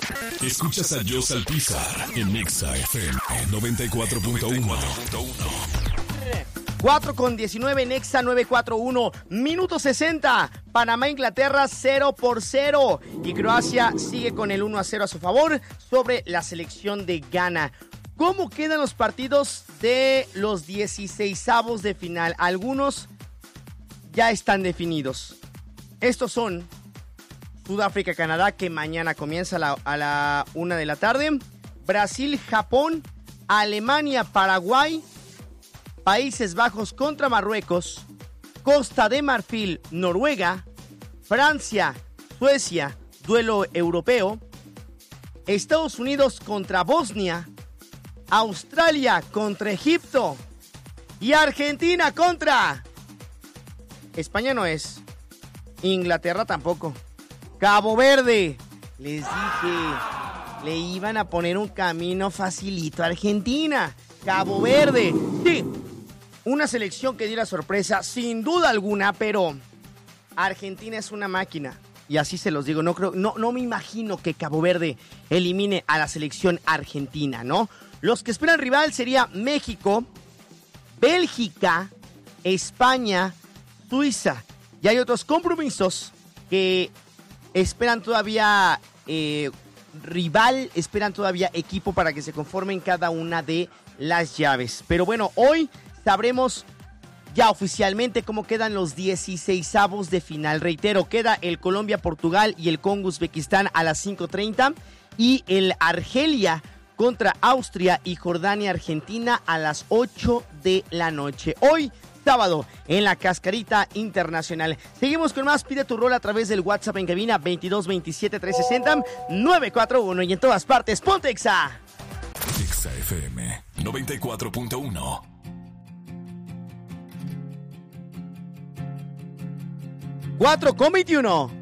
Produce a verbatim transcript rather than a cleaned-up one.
Escuchas a Josh Alpizar en Nexa F M noventa y cuatro punto uno. cuatro con diecinueve, Nexa novecientos cuarenta y uno, minuto sesenta, Panamá, Inglaterra cero por cero y Croacia sigue con el uno a cero a su favor sobre la selección de Ghana. ¿Cómo quedan los partidos de los dieciseisavos de final? Algunos ya están definidos. Estos son Sudáfrica, Canadá, que mañana comienza a la, a la una de la tarde, Brasil, Japón, Alemania, Paraguay, Países Bajos contra Marruecos, Costa de Marfil, Noruega, Francia, Suecia, duelo europeo, Estados Unidos contra Bosnia, Australia contra Egipto y Argentina contra... España no es, Inglaterra tampoco, Cabo Verde. Les dije, le iban a poner un camino facilito a Argentina. Cabo Verde, sí. Una selección que dio la sorpresa, sin duda alguna, pero Argentina es una máquina. Y así se los digo, no creo, no, no me imagino que Cabo Verde elimine a la selección argentina, ¿no? Los que esperan rival sería México, Bélgica, España, Suiza. Y hay otros compromisos que esperan todavía eh, rival, esperan todavía equipo para que se conformen cada una de las llaves. Pero bueno, hoy sabremos ya oficialmente cómo quedan los dieciseisavos de final. Reitero, queda el Colombia-Portugal y el Congo-Uzbekistán a las cinco treinta y el Argelia contra Austria y Jordania-Argentina a las ocho de la noche. Hoy, sábado, en la Cascarita Internacional. Seguimos con más. Pide tu rol a través del WhatsApp en cabina veintidós veintisiete trescientos sesenta novecientos cuarenta y uno y en todas partes. ¡Ponte Exa! Exa F M noventa y cuatro punto uno. cuatro con veintiuno.